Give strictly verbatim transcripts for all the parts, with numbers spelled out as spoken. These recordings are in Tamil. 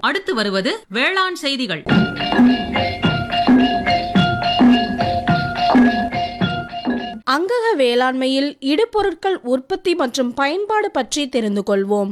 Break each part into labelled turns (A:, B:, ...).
A: அடுத்து வருவது வேளாண் செய்திகள்.
B: அங்கக வேளாண்மையில் இடுபொருட்கள் உற்பத்தி மற்றும் பயன்பாடு பற்றி தெரிந்து கொள்வோம்.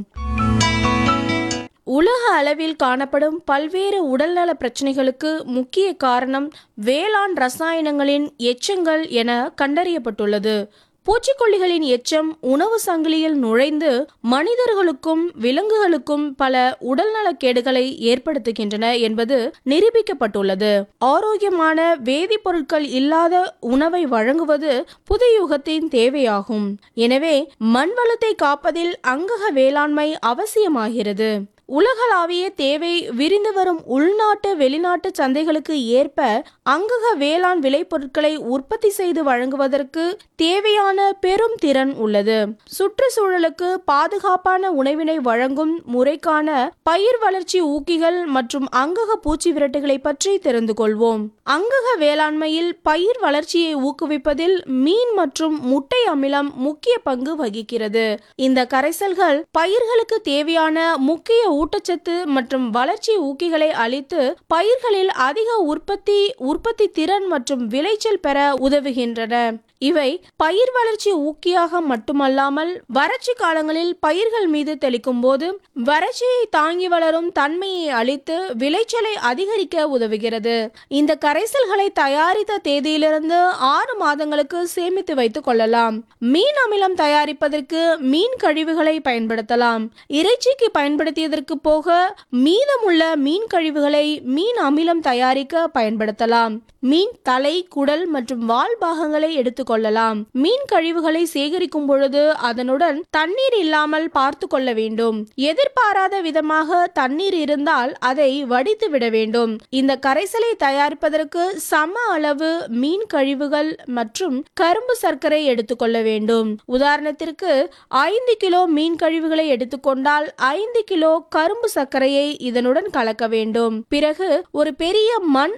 B: உலக அளவில் காணப்படும் பல்வேறு உடல்நல பிரச்சனைகளுக்கு முக்கிய காரணம் வேளாண் ரசாயனங்களின் எச்சங்கள் என கண்டறியப்பட்டுள்ளது. பூச்சிக்கொல்லிகளின் எச்சம் உணவு சங்கிலியில் நுழைந்து மனிதர்களுக்கும் விலங்குகளுக்கும் பல உடல்நலக்கேடுகளை ஏற்படுத்துகின்றன என்பது நிரூபிக்கப்பட்டுள்ளது. ஆரோக்கியமான வேதிப்பொருட்கள் இல்லாத உணவை வழங்குவது புதிய யுகத்தின் தேவையாகும். எனவே மண்வளத்தை காப்பதில் அங்கக வேளாண்மை அவசியமாகிறது. உலகளாவிய தேவை விரிந்து வரும் உள்நாட்டு வெளிநாட்டு சந்தைகளுக்கு ஏற்ப அங்கக வேளாண் விளைபொருட்களை உற்பத்தி செய்து வழங்குவதற்கு தேவையான பெரும் திறன் உள்ளது. சுற்றுச்சூழலுக்கு பாதுகாப்பான உணவினை வழங்கும் முறைக்கான பயிர் வளர்ச்சி ஊக்கிகள் மற்றும் அங்கக பூச்சி விரட்டுகளை பற்றி தெரிந்து கொள்வோம். அங்கக வேளாண்மையில் பயிர் வளர்ச்சியை ஊக்குவிப்பதில் மீன் மற்றும் முட்டை அமிலம் முக்கிய பங்கு வகிக்கிறது. இந்த கரைசல்கள் பயிர்களுக்கு தேவையான முக்கிய ஊட்டச்சத்து மற்றும் வளர்ச்சி ஊக்கிகளை அளித்து பயிர்களில் அதிக உற்பத்தி உற்பத்தி திறன் மற்றும் விளைச்சல் பெற உதவுகின்றன. இவை பயிர் வளர்ச்சி ஊக்கியாக மட்டுமல்லாமல் வறட்சி காலங்களில் பயிர்கள் மீது தெளிக்கும் போது வறட்சியை தாங்கி வளரும் தன்மையை அளித்து விளைச்சலை அதிகரிக்க உதவுகிறது. இந்த கரைசல்களை தயாரித்த தேதியிலிருந்து ஆறு மாதங்களுக்கு சேமித்து வைத்துக் கொள்ளலாம். மீன் அமிலம் தயாரிப்பதற்கு மீன் கழிவுகளை பயன்படுத்தலாம். இறைச்சிக்கு பயன்படுத்தியதற்கு போக மீதமுள்ள மீன் கழிவுகளை மீன் அமிலம் தயாரிக்க பயன்படுத்தலாம். மீன் தலை, குடல் மற்றும் வால் பாகங்களை எடுத்துக் கொள்ளலாம். மீன் கழிவுகளை சேகரிக்கும் பொழுது அதனுடன் தண்ணீர் இல்லாமல் பார்த்து கொள்ள வேண்டும். எதிர்பாராத விதமாக தண்ணீர் இருந்தால் அதை வடித்து விட வேண்டும். இந்த கரைசலை தயாரிப்பதற்கு சம அளவு மீன் கழிவுகள் மற்றும் கரும்பு சர்க்கரை எடுத்துக்கொள்ள வேண்டும். உதாரணத்திற்கு ஐந்து கிலோ மீன் கழிவுகளை எடுத்துக்கொண்டால் ஐந்து கிலோ கரும்பு சர்க்கரையை இதனுடன் கலக்க வேண்டும். பிறகு ஒரு பெரிய மண்